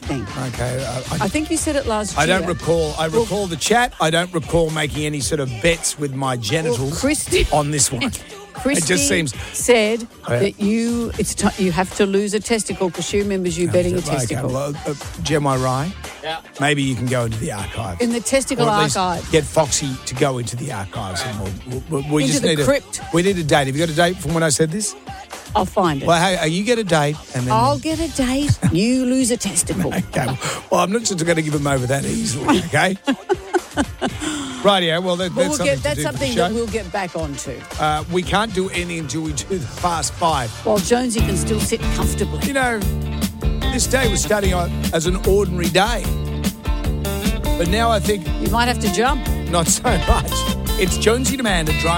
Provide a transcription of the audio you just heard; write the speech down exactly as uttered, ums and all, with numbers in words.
anything. Okay. Uh, I, I think you said it last I year. don't recall. I Well- recall the chat. I don't recall making any sort of bets with my genitals Christy- on this one. Christy It just seems. said Oh, yeah. that you it's t- you have to lose a testicle because she remembers you betting a Okay, testicle. well, uh, Gem, I right? Yeah. Maybe you can go into the archives. In the testicle Or at least archive. get Foxy to go into the archives. And we'll, we'll, we Into just the need crypt. A, we need a date. Have you got a date from when I said this? I'll find it. Well, hey, uh, you get a date, and then I'll get a date. You lose a testicle. Okay. Well, I'm not just going to give them over that easily. Okay. Rightio. Well, that, But that's we'll something, get, to that's do for the something show. that we'll get back onto. Uh, we can't do anything until we do the Fast Five. While Jonesy can still sit comfortably. You know, this day was starting out as an ordinary day, but now I think You might have to jump. not so much. It's Jonesy and Amanda driving.